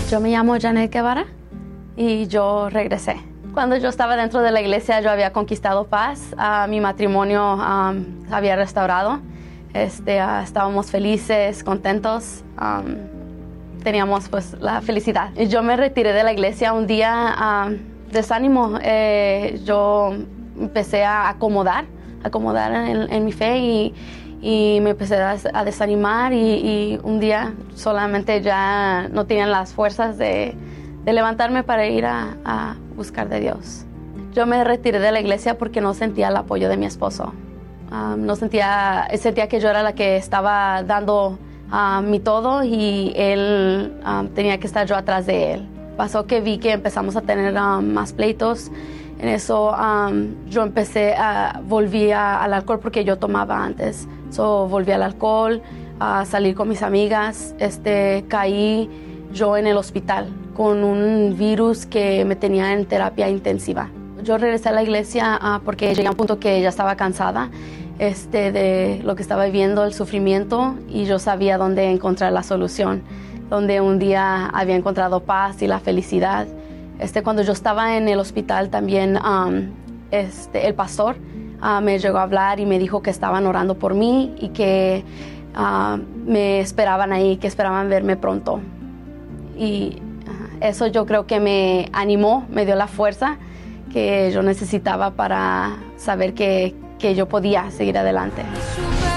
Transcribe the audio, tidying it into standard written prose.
Yo me llamo Janet Guevara y yo regresé. Cuando yo estaba dentro de la iglesia, yo había conquistado paz. Mi matrimonio se había restaurado. Estábamos felices, contentos. Teníamos pues la felicidad. Y yo me retiré de la iglesia un día desánimo. Yo empecé a acomodar en mi fe y me empecé a desanimar y un día solamente ya no tenía las fuerzas de levantarme para ir a buscar de Dios. Yo me retiré de la iglesia porque no sentía el apoyo de mi esposo. Sentía que yo era la que estaba dando mi todo y él tenía que estar yo atrás de él. Pasó que vi que empezamos a tener más pleitos. En eso yo volví al alcohol porque yo tomaba antes. Volví al alcohol, a salir con mis amigas. Caí yo en el hospital con un virus que me tenía en terapia intensiva. Yo regresé a la iglesia porque llegué a un punto que ya estaba cansada de lo que estaba viviendo, el sufrimiento, y yo sabía dónde encontrar la solución, donde un día había encontrado paz y la felicidad. Cuando yo estaba en el hospital también, el pastor me llegó a hablar y me dijo que estaban orando por mí y que me esperaban ahí, que esperaban verme pronto. Y eso yo creo que me animó, me dio la fuerza que yo necesitaba para saber que yo podía seguir adelante.